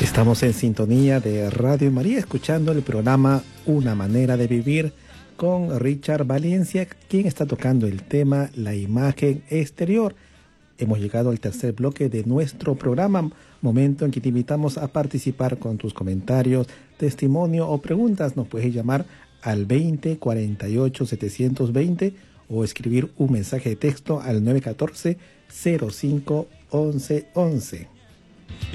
Estamos en sintonía de Radio María, escuchando el programa Una Manera de Vivir con Richard Valencia, quien está tocando el tema La Imagen Exterior. Hemos llegado al tercer bloque de nuestro programa, momento en que te invitamos a participar con tus comentarios, testimonio o preguntas. Nos puedes llamar al 20 48 720 o escribir un mensaje de texto al 914 05 11 11.